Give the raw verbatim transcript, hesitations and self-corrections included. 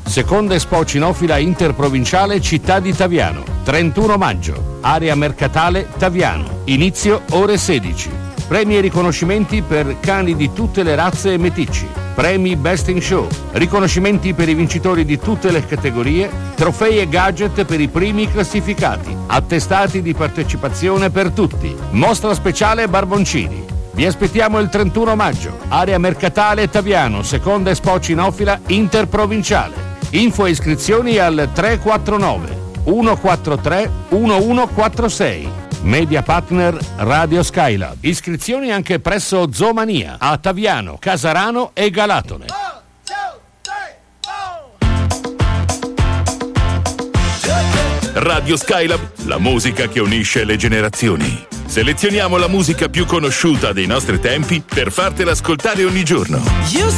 Seconda Expo Cinofila Interprovinciale Città di Taviano, trentuno maggio, area mercatale Taviano, inizio ore sedici. Premi e riconoscimenti per cani di tutte le razze e meticci, premi Best in Show, riconoscimenti per i vincitori di tutte le categorie, trofei e gadget per i primi classificati, attestati di partecipazione per tutti, mostra speciale Barboncini. Vi aspettiamo il trentuno maggio, area mercatale Taviano, seconda Expo Cinofila Interprovinciale. Info e iscrizioni al tre quattro nove uno quattro tre uno uno quattro sei. Media partner Radio Skylab. Iscrizioni anche presso Zoomania a Taviano, Casarano e Galatone. Radio Skylab, la musica che unisce le generazioni. Selezioniamo la musica più conosciuta dei nostri tempi per fartela ascoltare ogni giorno.